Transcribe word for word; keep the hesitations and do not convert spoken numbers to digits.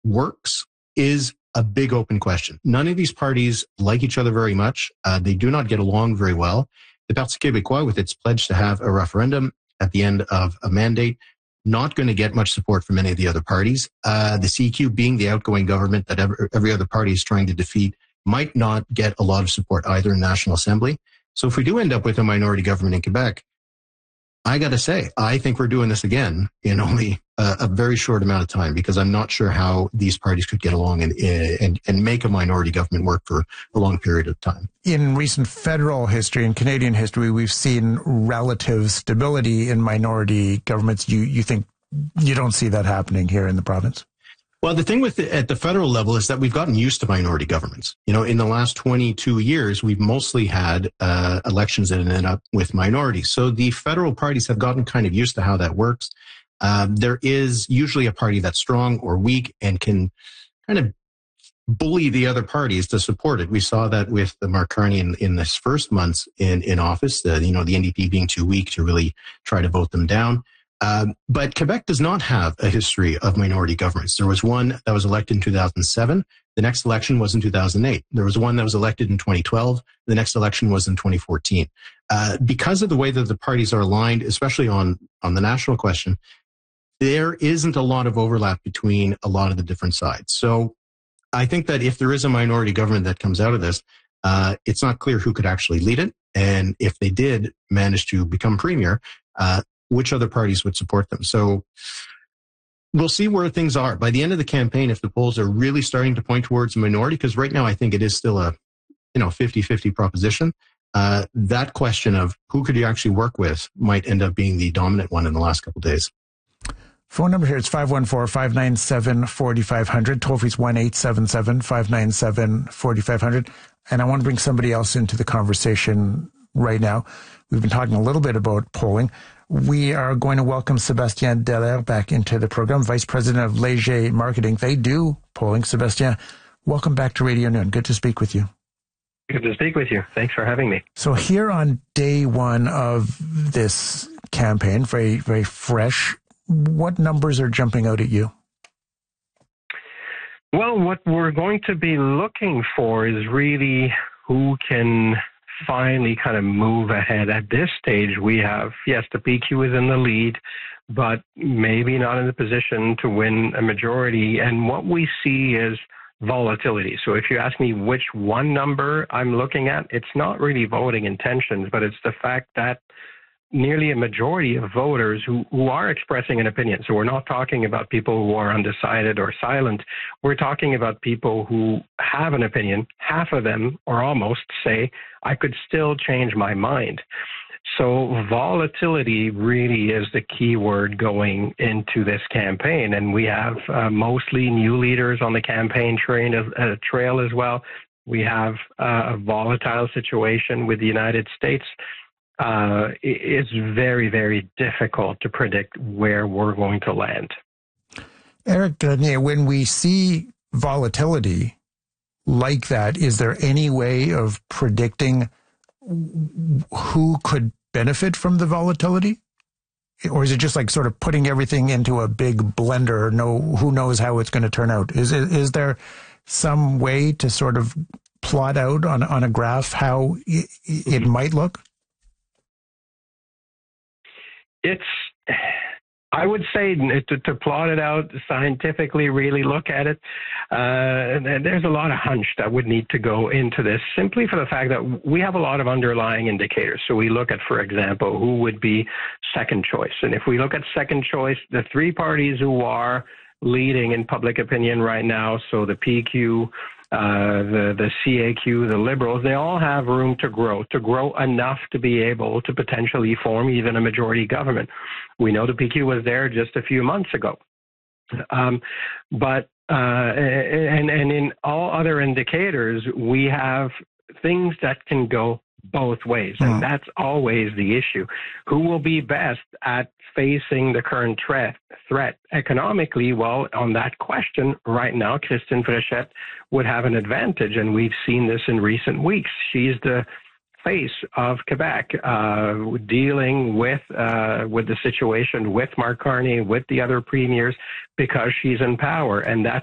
works is a big open question. None of these parties like each other very much. Uh, they do not get along very well. The Parti Québécois, with its pledge to have a referendum at the end of a mandate, not going to get much support from any of the other parties. Uh, the C Q, being the outgoing government that every, every other party is trying to defeat, might not get a lot of support either in the National Assembly. So if we do end up with a minority government in Quebec, I got to say, I think we're doing this again in only a, a very short amount of time, because I'm not sure how these parties could get along and, and, and make a minority government work for a long period of time. In recent federal history and Canadian history, we've seen relative stability in minority governments. You, you think you don't see that happening here in the province? Well, the thing with the, at the federal level is that we've gotten used to minority governments. You know, in the last twenty-two years, we've mostly had uh, elections that ended up with minorities. So the federal parties have gotten kind of used to how that works. Uh, there is usually a party that's strong or weak and can kind of bully the other parties to support it. We saw that with the Mark Carney in, in his first months in, in office, the, you know, the N D P being too weak to really try to vote them down. Um, but Quebec does not have a history of minority governments. There was one that was elected in two thousand seven. The next election was in two thousand eight. There was one that was elected in twenty twelve. The next election was in twenty fourteen. Uh, because of the way that the parties are aligned, especially on, on the national question, there isn't a lot of overlap between a lot of the different sides. So I think that if there is a minority government that comes out of this, uh, it's not clear who could actually lead it. And if they did manage to become premier, uh, which other parties would support them. So we'll see where things are. By the end of the campaign, if the polls are really starting to point towards a minority, because right now I think it is still a, you know, fifty-fifty proposition, uh, that question of who could you actually work with might end up being the dominant one in the last couple of days. Phone number here is five one four, five nine seven, four five zero zero. Toll free is one eight seven seven, five nine seven, four five zero zero. And I want to bring somebody else into the conversation right now. We've been talking a little bit about polling. We are going to welcome Sébastien Dallaire back into the program, Vice President of Léger Marketing. They do polling. Sébastien, welcome back to Radio Noon. Good to speak with you. Good to speak with you. Thanks for having me. So here on day one of this campaign, very, very fresh, what numbers are jumping out at you? Well, what we're going to be looking for is really who can finally kind of move ahead. At this stage, we have, yes, the P Q is in the lead, but maybe not in the position to win a majority. And what we see is volatility. So if you ask me which one number I'm looking at, it's not really voting intentions, but it's the fact that nearly a majority of voters who, who are expressing an opinion. So we're not talking about people who are undecided or silent. We're talking about people who have an opinion. Half of them, or almost, say, I could still change my mind. So volatility really is the key word going into this campaign. And we have uh, mostly new leaders on the campaign train, uh, trail as well. We have uh, a volatile situation with the United States. Uh, it's very, very difficult to predict where we're going to land. Eric Grenier, when we see volatility like that, is there any way of predicting who could benefit from the volatility? Or is it just like sort of putting everything into a big blender? No, who knows how it's going to turn out? Is is there some way to sort of plot out on, on a graph how it, it might look? It's, I would say, to, to plot it out scientifically, really look at it, uh, there's a lot of hunch that would need to go into this, simply for the fact that we have a lot of underlying indicators. So we look at, for example, who would be second choice. And if we look at second choice, the three parties who are leading in public opinion right now, so the P Q, Uh, the, the C A Q, the Liberals, they all have room to grow, to grow enough to be able to potentially form even a majority government. We know the P Q was there just a few months ago. Um, but, uh, and, and in all other indicators, we have things that can go both ways. And that's always the issue. Who will be best at facing the current threat, threat economically? Well, on that question, right now, Christine Fréchette would have an advantage, and we've seen this in recent weeks. She's the face of Quebec, uh, dealing with uh, with the situation with Mark Carney, with the other premiers, because she's in power, and that